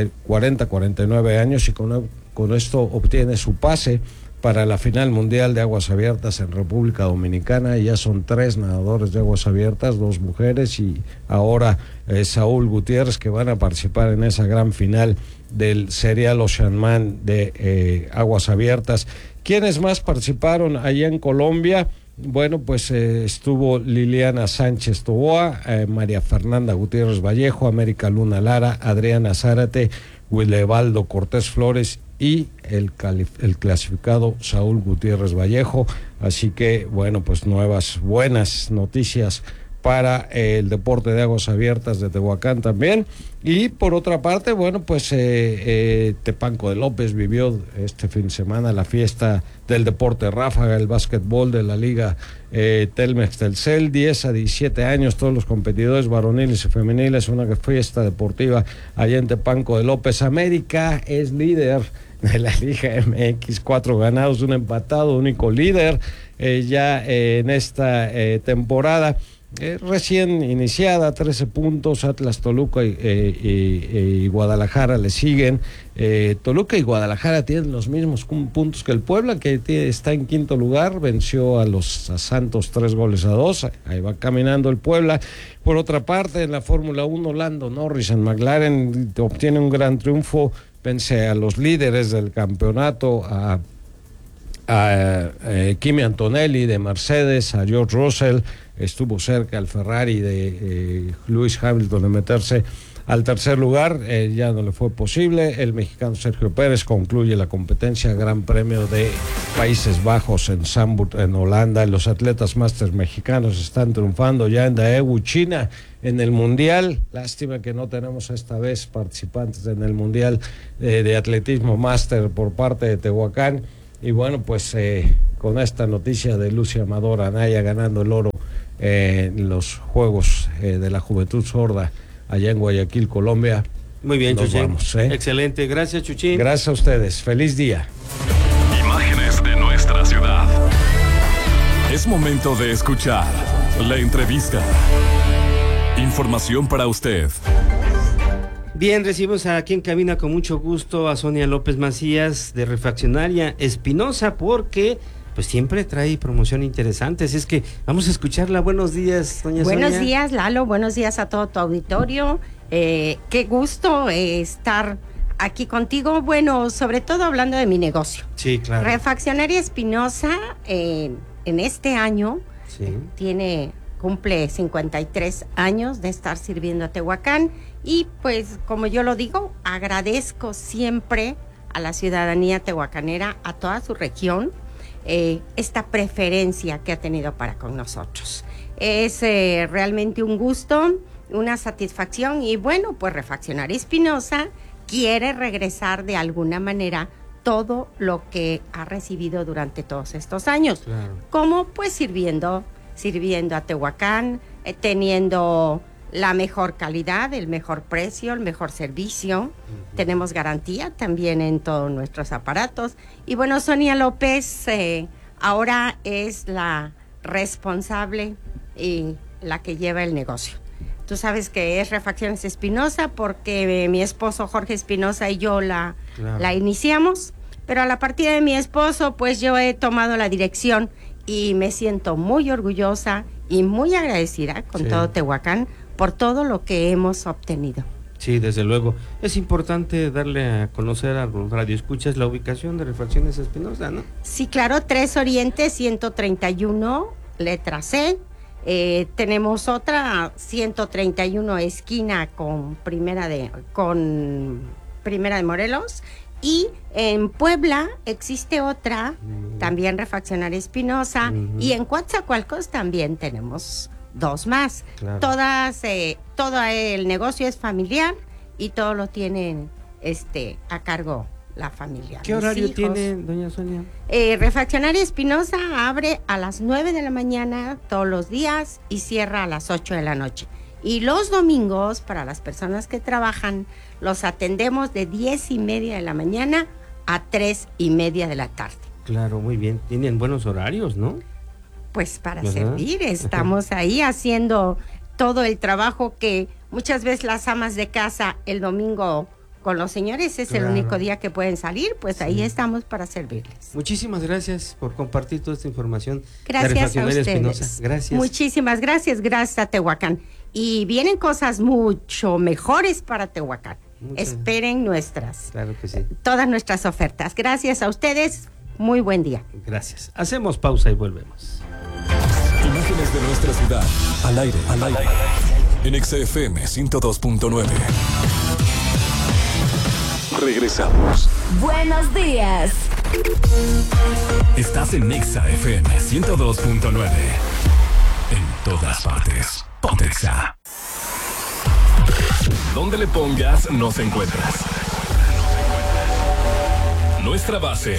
40-49 años y con esto obtiene su pase para la final mundial de aguas abiertas en República Dominicana. Ya son 3 nadadores de aguas abiertas, 2 mujeres y ahora Saúl Gutiérrez, que van a participar en esa gran final del Serial Oceanman de aguas abiertas. ¿Quiénes más participaron allá en Colombia? Bueno, pues estuvo Liliana Sánchez Toboa, María Fernanda Gutiérrez Vallejo, América Luna Lara, Adriana Zárate, Wilevaldo Cortés Flores y el clasificado Saúl Gutiérrez Vallejo. Así que, bueno, pues buenas noticias para el deporte de aguas abiertas de Tehuacán también. Y por otra parte, bueno, pues Tepanco de López vivió este fin de semana la fiesta del deporte ráfaga, el básquetbol de la Liga Telmex Telcel, 10 a 17 años, todos los competidores varoniles y femeniles, una fiesta deportiva allá en Tepanco de López. América es líder de la Liga MX, 4 ganados, 1 empatado, único líder ya en esta temporada. recién iniciada, 13 puntos. Atlas, Toluca y Guadalajara le siguen. Toluca y Guadalajara tienen los mismos puntos que el Puebla, que está en quinto lugar, venció a Santos 3-2, ahí va caminando el Puebla. Por otra parte, en la Fórmula 1, Lando Norris en McLaren obtiene un gran triunfo, vence a los líderes del campeonato, a Kimi Antonelli de Mercedes, a George Russell, estuvo cerca al Ferrari de Lewis Hamilton de meterse al tercer lugar, ya no le fue posible. El mexicano Sergio Pérez concluye la competencia. Gran Premio de Países Bajos en Zandvoort, en Holanda. Los atletas máster mexicanos están triunfando ya en Daegu, China, en el Mundial. Lástima que no tenemos esta vez participantes en el Mundial de atletismo máster por parte de Tehuacán. Y bueno, pues con esta noticia de Lucy Amador Anaya ganando el oro en los Juegos de la Juventud Sorda allá en Guayaquil, Colombia. Muy bien, Chuchín. Vamos, Excelente, gracias, Chuchín. Gracias a ustedes, feliz día. Imágenes de nuestra ciudad. Es momento de escuchar la entrevista. Información para usted. Bien, recibimos aquí en cabina con mucho gusto a Sonia López Macías de Refaccionaria Espinosa, porque pues siempre trae promoción interesante, así es que vamos a escucharla. Buenos días, doña Sonia. Buenos días, Lalo, buenos días a todo tu auditorio. Qué gusto estar aquí contigo, bueno, sobre todo hablando de mi negocio. Sí, claro. Refaccionaria Espinosa en este año cumple 53 años de estar sirviendo a Tehuacán, y pues como yo lo digo, agradezco siempre a la ciudadanía tehuacanera, a toda su región, esta preferencia que ha tenido para con nosotros. Es realmente un gusto, una satisfacción, y bueno, pues Refaccionaria Espinosa quiere regresar de alguna manera todo lo que ha recibido durante todos estos años. Claro. Como pues sirviendo a Tehuacán, teniendo la mejor calidad, el mejor precio, el mejor servicio. Tenemos garantía también en todos nuestros aparatos. Y bueno, Sonia López ahora es la responsable y la que lleva el negocio. Tú sabes que es Refacciones Espinosa porque mi esposo Jorge Espinosa y yo la iniciamos, pero a la partida de mi esposo pues yo he tomado la dirección y me siento muy orgullosa y muy agradecida con todo Tehuacán por todo lo que hemos obtenido. Sí, desde luego. Es importante darle a conocer a los radioescuchas la ubicación de Refacciones Espinosa, ¿no? Sí, claro, 3 Oriente 131, letra C. Tenemos otra 131 esquina con Primera de Morelos. Y en Puebla existe otra, también Refaccionaria Espinosa, y en Coatzacoalcos también tenemos 2 más. Claro. Todo el negocio es familiar y todo lo tienen a cargo la familia. ¿Qué horario tiene, doña Sonia? Refaccionaria Espinosa abre a las 9 de la mañana todos los días y cierra a las 8 de la noche. Y los domingos, para las personas que trabajan, los atendemos de 10:30 de la mañana a 3:30 de la tarde. Claro, muy bien. Tienen buenos horarios, ¿no? Pues para servir, estamos ahí haciendo todo el trabajo que muchas veces las amas de casa el domingo con los señores es el único día que pueden salir, pues ahí estamos para servirles. Muchísimas gracias por compartir toda esta información. Gracias a ustedes. Espinosa. Gracias. Muchísimas gracias a Tehuacán. Y vienen cosas mucho mejores para Tehuacán. Esperen todas nuestras ofertas. Gracias a ustedes. Muy buen día. Gracias. Hacemos pausa y volvemos. Imágenes de nuestra ciudad. Al aire. En XFM 102.9. Regresamos. Buenos días. Estás en XFM 102.9. En todas partes. Ponte Exa. Donde le pongas, nos encuentras. Nuestra base.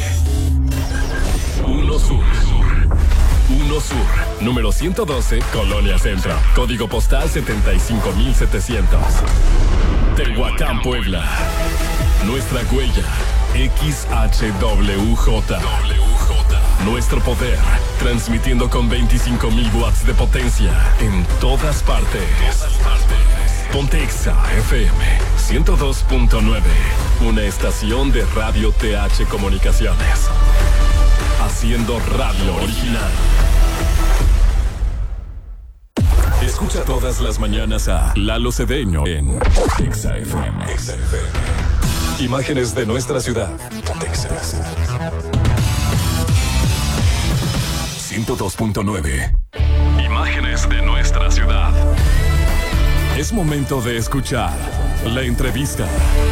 1 Sur. 1 Sur. Número 112, Colonia Centro. Código postal 75700. Tehuacán, Puebla. Nuestra huella. XHWJ. Nuestro poder, transmitiendo con 25,000 watts de potencia en todas partes. Ponte Exa FM 102.9, una estación de Radio TH Comunicaciones. Haciendo radio original. Escucha todas las mañanas a Lalo Cedeño en Exa FM. Imágenes de nuestra ciudad. Texas. 102.9. Imágenes de nuestra ciudad. Es momento de escuchar la entrevista.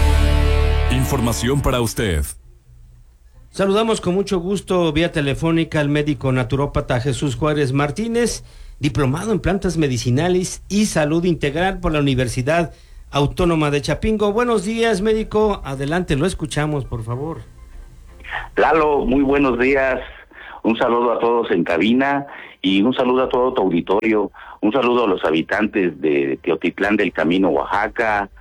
Información para usted. Saludamos con mucho gusto vía telefónica al médico naturópata Jesús Juárez Martínez, diplomado en plantas medicinales y salud integral por la Universidad Autónoma de Chapingo. Buenos días, médico. Adelante, lo escuchamos, por favor. Lalo, muy buenos días. Un saludo a todos en cabina y un saludo a todo tu auditorio. Un saludo a los habitantes de Teotitlán del Camino, Oaxaca,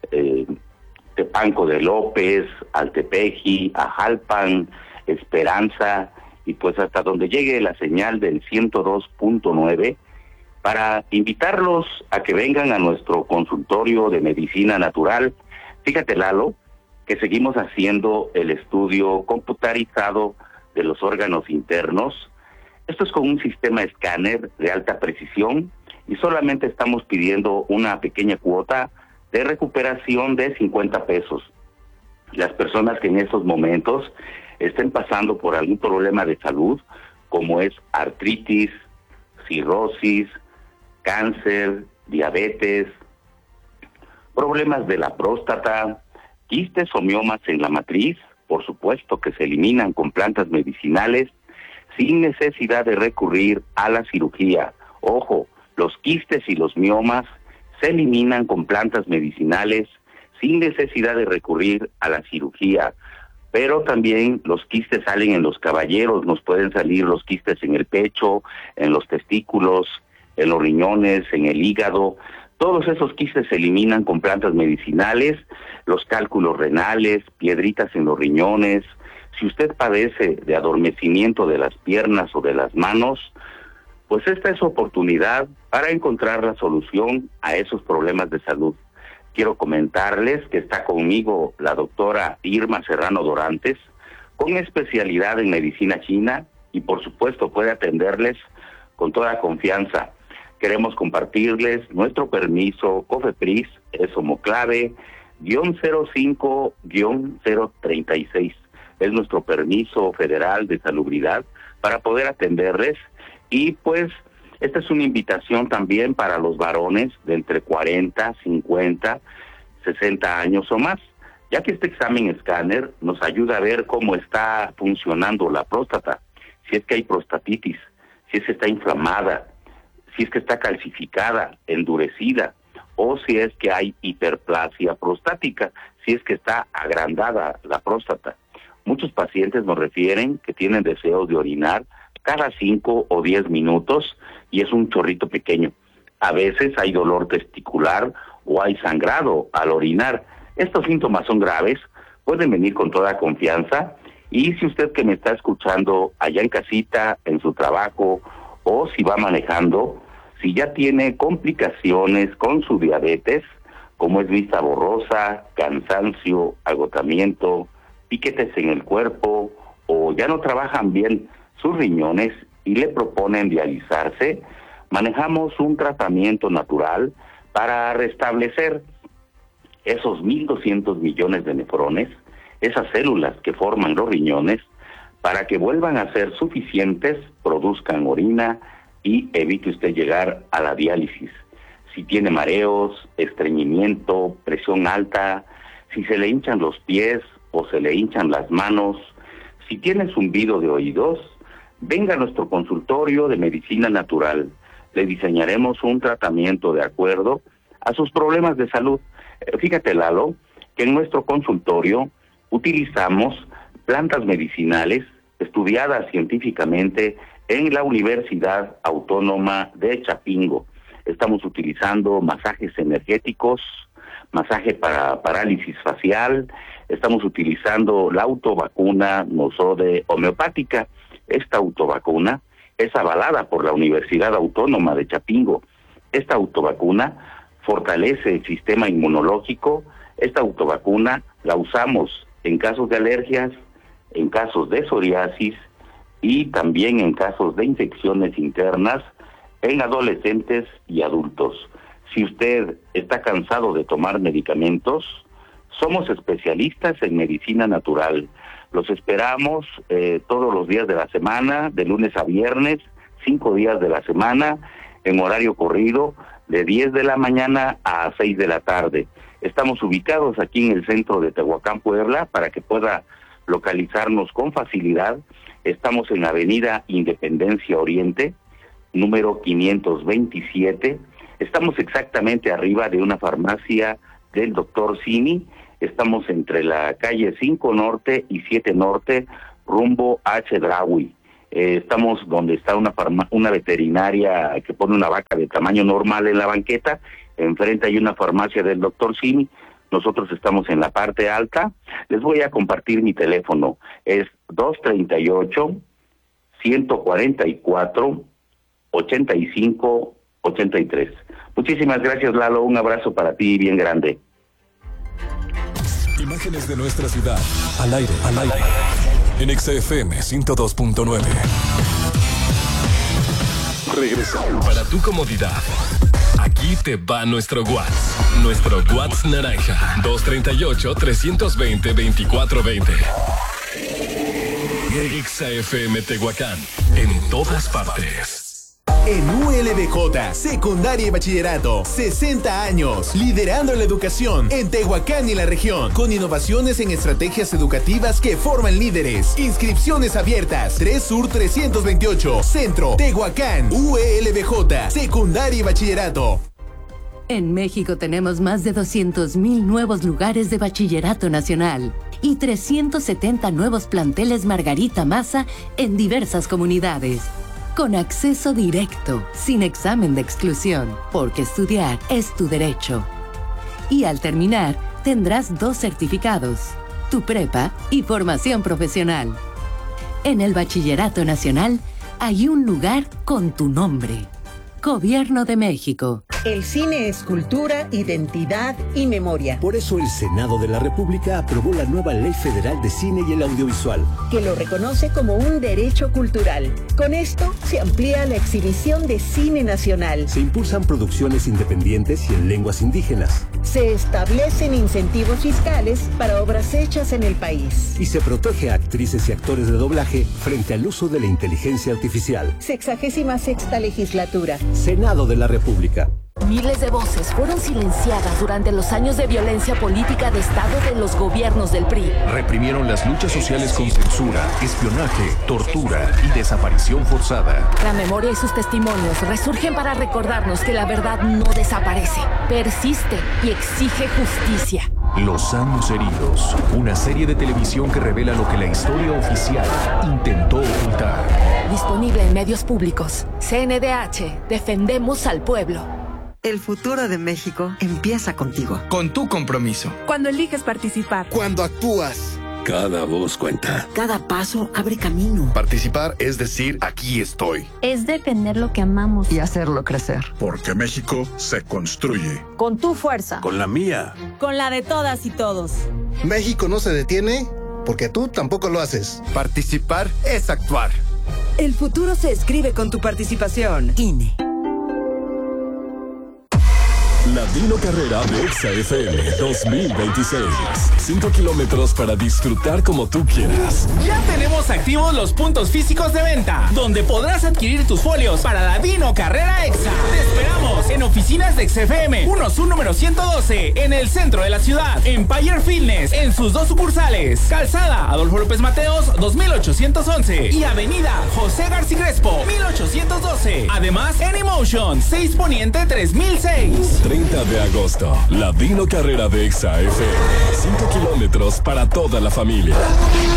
Tepanco de López, Altepeji, Ajalpan, Esperanza, y pues hasta donde llegue la señal del 102.9, para invitarlos a que vengan a nuestro consultorio de medicina natural. Fíjate, Lalo, que seguimos haciendo el estudio computarizado de los órganos internos. Esto es con un sistema escáner de alta precisión y solamente estamos pidiendo una pequeña cuota de recuperación de 50 pesos. Las personas que en estos momentos estén pasando por algún problema de salud, como es artritis, cirrosis, cáncer, diabetes, problemas de la próstata, quistes o miomas en la matriz, por supuesto que se eliminan con plantas medicinales sin necesidad de recurrir a la cirugía. Ojo, los quistes y los miomas se eliminan con plantas medicinales sin necesidad de recurrir a la cirugía. Pero también los quistes salen en los caballeros, nos pueden salir los quistes en el pecho, en los testículos, en los riñones, en el hígado. Todos esos quistes se eliminan con plantas medicinales, los cálculos renales, piedritas en los riñones. Si usted padece de adormecimiento de las piernas o de las manos, pues esta es su oportunidad para encontrar la solución a esos problemas de salud. Quiero comentarles que está conmigo la doctora Irma Serrano Dorantes, con especialidad en medicina china, y por supuesto puede atenderles con toda confianza. Queremos compartirles nuestro permiso COFEPRIS, es homoclave -05-036. Es nuestro permiso federal de salubridad para poder atenderles. Y pues esta es una invitación también para los varones de entre 40, 50, 60 años o más, ya que este examen escáner nos ayuda a ver cómo está funcionando la próstata, si es que hay prostatitis, si es que está inflamada, si es que está calcificada, endurecida, o si es que hay hiperplasia prostática, si es que está agrandada la próstata. Muchos pacientes nos refieren que tienen deseos de orinar cada 5 o 10 minutos y es un chorrito pequeño. A veces hay dolor testicular o hay sangrado al orinar. Estos síntomas son graves, pueden venir con toda confianza, y si usted que me está escuchando allá en casita, en su trabajo, o si va manejando, si ya tiene complicaciones con su diabetes, como es vista borrosa, cansancio, agotamiento, piquetes en el cuerpo, o ya no trabajan bien sus riñones y le proponen dializarse, manejamos un tratamiento natural para restablecer esos 1.200 millones de nefrones, esas células que forman los riñones, para que vuelvan a ser suficientes, produzcan orina y evite usted llegar a la diálisis. Si tiene mareos, estreñimiento, presión alta, si se le hinchan los pies o se le hinchan las manos, si tiene zumbido de oídos, venga a nuestro consultorio de medicina natural. Le diseñaremos un tratamiento de acuerdo a sus problemas de salud. Fíjate, Lalo, que en nuestro consultorio utilizamos plantas medicinales estudiadas científicamente en la Universidad Autónoma de Chapingo. Estamos utilizando masajes energéticos, masaje para parálisis facial, estamos utilizando la autovacuna Nosode homeopática, Esta autovacuna es avalada por la Universidad Autónoma de Chapingo. Esta autovacuna fortalece el sistema inmunológico. Esta autovacuna la usamos en casos de alergias, en casos de psoriasis y también en casos de infecciones internas en adolescentes y adultos. Si usted está cansado de tomar medicamentos, somos especialistas en medicina natural. Los esperamos todos los días de la semana, de lunes a viernes, 5 días de la semana, en horario corrido, de 10 de la mañana a 6 de la tarde. Estamos ubicados aquí en el centro de Tehuacán, Puebla, para que pueda localizarnos con facilidad. Estamos en Avenida Independencia Oriente, número 527. Estamos exactamente arriba de una farmacia del doctor Cini. Estamos entre la calle 5 Norte y 7 Norte, rumbo a Chedraui. Estamos donde está una veterinaria que pone una vaca de tamaño normal en la banqueta. Enfrente hay una farmacia del doctor Cini. Nosotros estamos en la parte alta. Les voy a compartir mi teléfono. Es 238-144-85-83. Muchísimas gracias, Lalo. Un abrazo para ti bien grande. Imágenes de nuestra ciudad. Al aire. En XFM 102.9. Regresamos. Para tu comodidad, aquí te va nuestro WhatsApp. Nuestro WhatsApp naranja. 238-320-2420. XFM Tehuacán. En todas partes. En ULBJ, secundaria y bachillerato, 60 años, liderando la educación en Tehuacán y la región, con innovaciones en estrategias educativas que forman líderes. Inscripciones abiertas, 3 Sur 328, Centro, Tehuacán, ULBJ, secundaria y bachillerato. En México tenemos más de 200,000 nuevos lugares de bachillerato nacional y 370 nuevos planteles Margarita Maza en diversas comunidades. Con acceso directo, sin examen de exclusión, porque estudiar es tu derecho. Y al terminar, tendrás 2 certificados, tu prepa y formación profesional. En el Bachillerato Nacional hay un lugar con tu nombre. Gobierno de México. El cine es cultura, identidad y memoria. Por eso el Senado de la República aprobó la nueva Ley Federal de Cine y el Audiovisual, que lo reconoce como un derecho cultural. Con esto se amplía la exhibición de cine nacional. Se impulsan producciones independientes y en lenguas indígenas. Se establecen incentivos fiscales para obras hechas en el país. Y se protege a actrices y actores de doblaje frente al uso de la inteligencia artificial. 66ª legislatura. Senado de la República. Miles de voces fueron silenciadas durante los años de violencia política de Estado de los gobiernos del PRI. Reprimieron las luchas sociales con censura, espionaje, tortura y desaparición forzada. La memoria y sus testimonios resurgen para recordarnos que la verdad no desaparece, persiste y exige justicia. Los años heridos, una serie de televisión que revela lo que la historia oficial intentó ocultar. Disponible en medios públicos. CNDH, defendemos al pueblo. El futuro de México empieza contigo. Con tu compromiso. Cuando eliges participar. Cuando actúas. Cada voz cuenta. Cada paso abre camino. Participar es decir, aquí estoy. Es defender lo que amamos. Y hacerlo crecer. Porque México se construye. Con tu fuerza. Con la mía. Con la de todas y todos. México no se detiene porque tú tampoco lo haces. Participar es actuar. El futuro se escribe con tu participación. INE. Latino Carrera de Exa FM 2026. 5 kilómetros para disfrutar como tú quieras. Ya tenemos activos los puntos físicos de venta, donde podrás adquirir tus folios para la Dino Carrera Exa. Te esperamos en oficinas de XFM, Sur número 112, en el centro de la ciudad. Empire Fitness, en sus 2 sucursales. Calzada Adolfo López Mateos, 2811. Y Avenida José García Crespo, 1812. Además, en Emotion, 6 Poniente 3006. 30 de agosto, la Dino Carrera de Exa FM. 5 kilómetros para toda la familia. Nos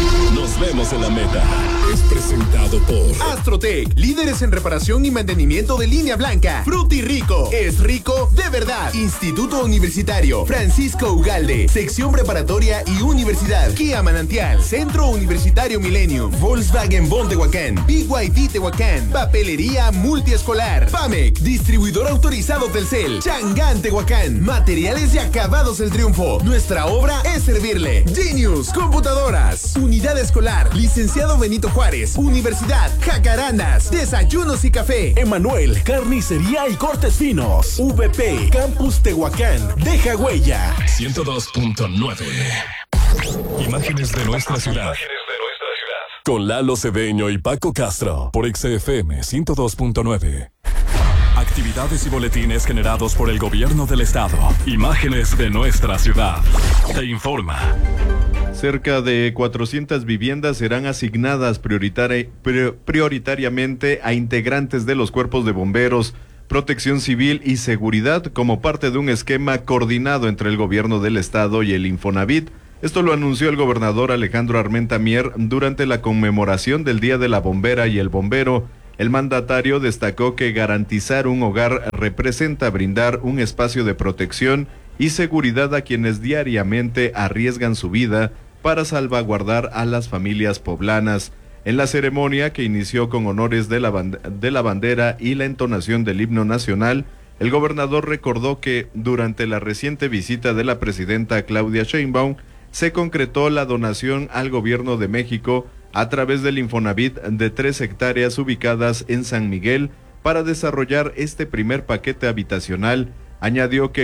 Nos vemos en la meta. Es presentado por Astrotech, líderes en reparación y mantenimiento de línea blanca. Frutirico, es rico de verdad. Instituto Universitario Francisco Ugalde, sección preparatoria y universidad. Kia Manantial, Centro Universitario Millennium, Volkswagen Bon Tehuacán, BYD Tehuacán, Papelería Multiescolar, PAMEC, distribuidor autorizado Telcel, Changán Tehuacán, Materiales y Acabados El Triunfo. Nuestra obra es servirle. Genius Computadoras, Unidad Escolar, Licenciado Benito Juárez, Universidad Jacarandas, Desayunos y Café. Emanuel, Carnicería y Cortes Finos. VP, Campus Tehuacán, deja huella. 102.9. Imágenes de nuestra ciudad. Con Lalo Cedeño y Paco Castro por XFM 102.9. Actividades y boletines generados por el gobierno del estado. Imágenes de nuestra ciudad. Te informa. Cerca de 400 viviendas serán asignadas prioritariamente a integrantes de los cuerpos de bomberos, protección civil y seguridad como parte de un esquema coordinado entre el gobierno del estado y el Infonavit. Esto lo anunció el gobernador Alejandro Armenta Mier durante la conmemoración del Día de la Bombera y el Bombero. El mandatario destacó que garantizar un hogar representa brindar un espacio de protección y seguridad a quienes diariamente arriesgan su vida para salvaguardar a las familias poblanas. En la ceremonia, que inició con honores de la bandera y la entonación del himno nacional, el gobernador recordó que durante la reciente visita de la presidenta Claudia Sheinbaum se concretó la donación al gobierno de México a través del Infonavit de 3 hectáreas ubicadas en San Miguel para desarrollar este primer paquete habitacional. Añadió que